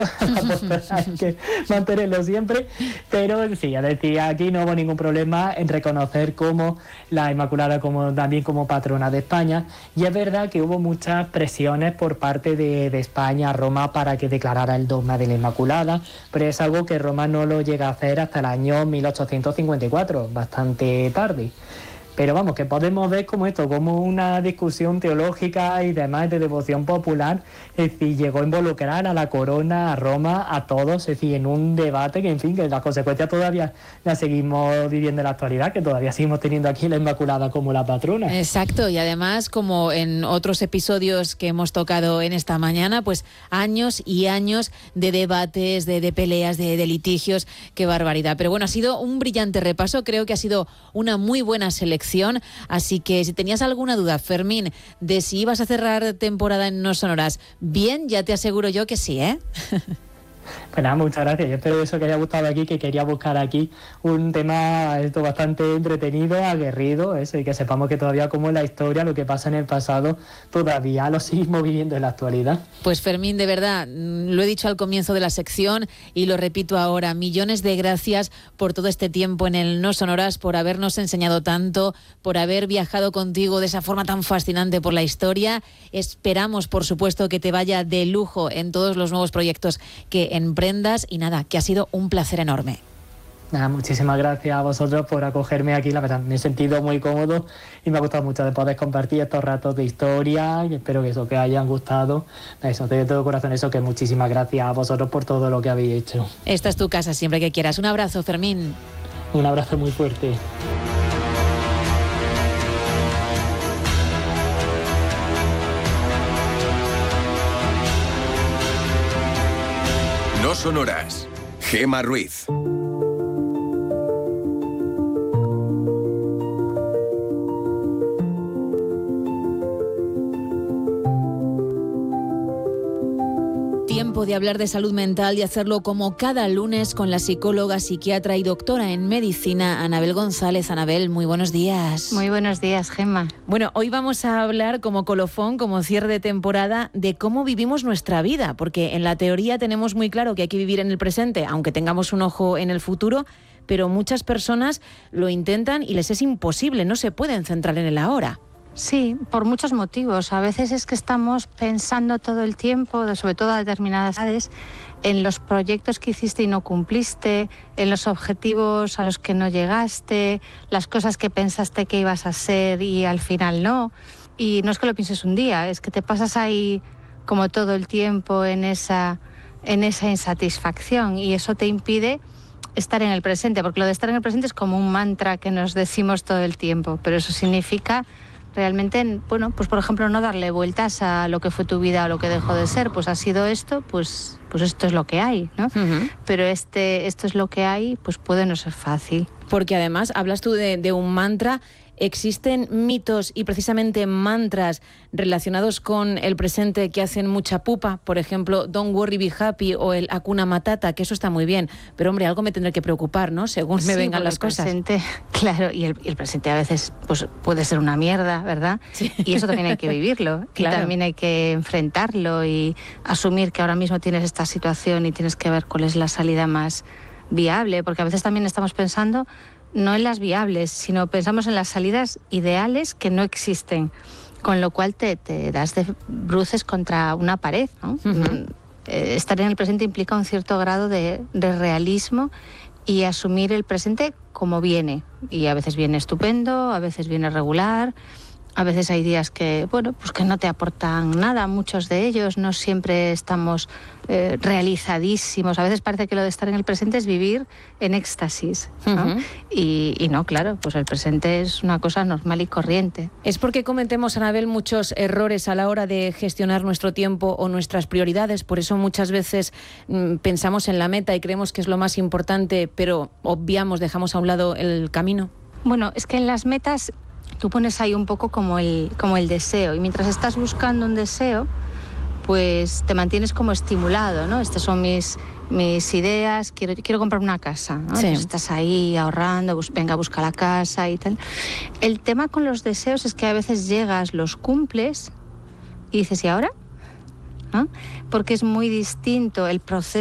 hay que mantenerlo siempre, pero sí, es decir, aquí no hubo ningún problema en reconocer como la Inmaculada como también como patrona de España, y es verdad que hubo muchas presiones por parte de España a Roma para que declarara el dogma de la Inmaculada, pero es algo que Roma no lo llega a hacer hasta el año 1854, bastante tarde. Pero vamos, que podemos ver como esto, como una discusión teológica y demás de devoción popular, es decir, llegó a involucrar a la corona, a Roma, a todos, es decir, en un debate que, en fin, que las consecuencias todavía las seguimos viviendo en la actualidad, que todavía seguimos teniendo aquí la Inmaculada como la patrona. Exacto, y además, como en otros episodios que hemos tocado en esta mañana, pues años y años de debates, de peleas, de litigios, qué barbaridad. Pero bueno, ha sido un brillante repaso, creo que ha sido una muy buena selección. Así que si tenías alguna duda, Fermín, de si ibas a cerrar temporada en No Sonoras, bien, ya te aseguro yo que sí, ¿eh? Pues nada, muchas gracias. Yo espero eso que haya gustado aquí, que quería buscar aquí un tema bastante entretenido, aguerrido, eso, y que sepamos que todavía como en la historia, lo que pasa en el pasado, todavía lo seguimos viviendo en la actualidad. Pues Fermín, de verdad, lo he dicho al comienzo de la sección y lo repito ahora, millones de gracias por todo este tiempo en el No Sonoras, por habernos enseñado tanto, por haber viajado contigo de esa forma tan fascinante por la historia. Esperamos, por supuesto, que te vaya de lujo en todos los nuevos proyectos que emprendas, y nada, que ha sido un placer enorme. Nada, muchísimas gracias a vosotros por acogerme aquí, la verdad, me he sentido muy cómodo y me ha gustado mucho de poder compartir estos ratos de historia, y espero que eso que hayan gustado, eso, de todo corazón, eso, que muchísimas gracias a vosotros por todo lo que habéis hecho. Esta es tu casa siempre que quieras. Un abrazo, Fermín. Un abrazo muy fuerte. No Sonoras, Gema Ruiz. Tiempo de hablar de salud mental y hacerlo como cada lunes con la psicóloga, psiquiatra y doctora en medicina, Anabel González. Anabel, muy buenos días. Muy buenos días, Gemma. Bueno, hoy vamos a hablar como colofón, como cierre de temporada, de cómo vivimos nuestra vida, porque en la teoría tenemos muy claro que hay que vivir en el presente, aunque tengamos un ojo en el futuro, pero muchas personas lo intentan y les es imposible, no se pueden centrar en el ahora. Sí, por muchos motivos. A veces es que estamos pensando todo el tiempo, sobre todo a determinadas edades, en los proyectos que hiciste y no cumpliste, en los objetivos a los que no llegaste, las cosas que pensaste que ibas a hacer y al final no. Y no es que lo pienses un día, es que te pasas ahí como todo el tiempo en esa insatisfacción, y eso te impide estar en el presente, porque lo de estar en el presente es como un mantra que nos decimos todo el tiempo, pero eso significa realmente, bueno, pues por ejemplo, no darle vueltas a lo que fue tu vida o lo que dejó de ser. Pues ha sido esto, pues esto es lo que hay, ¿no? Uh-huh. Pero esto es lo que hay, pues puede no ser fácil. Porque además hablas tú de un mantra. ¿Existen mitos y precisamente mantras relacionados con el presente que hacen mucha pupa? Por ejemplo, Don't worry, be happy, o el Hakuna Matata, que eso está muy bien. Pero hombre, algo me tendré que preocupar, ¿no? Según me vengan las cosas. Presente, claro, y el presente a veces pues puede ser una mierda, ¿verdad? Sí. Y eso también hay que vivirlo. Claro. Y también hay que enfrentarlo y asumir que ahora mismo tienes esta situación y tienes que ver cuál es la salida más viable. Porque a veces también estamos pensando no en las viables, sino pensamos en las salidas ideales que no existen, con lo cual te das de bruces contra una pared, ¿no? Uh-huh. Estar en el presente implica un cierto grado de realismo y asumir el presente como viene, y a veces viene estupendo, a veces viene regular, a veces hay días que, bueno, pues que no te aportan nada, muchos de ellos, no siempre estamos realizadísimos. A veces parece que lo de estar en el presente es vivir en éxtasis, ¿no? Uh-huh. Y no, claro, pues el presente es una cosa normal y corriente. Es porque cometemos, Anabel, muchos errores a la hora de gestionar nuestro tiempo o nuestras prioridades. Por eso muchas veces pensamos en la meta y creemos que es lo más importante, pero obviamos, dejamos a un lado el camino. Bueno, es que en las metas tú pones ahí un poco como el deseo, y mientras estás buscando un deseo, pues te mantienes como estimulado, ¿no? Estas son mis ideas, quiero comprar una casa, ¿no? Sí. Pues estás ahí ahorrando, venga, busca la casa y tal. El tema con los deseos es que a veces llegas, los cumples y dices, ¿y ahora? ¿no? Porque es muy distinto el proceso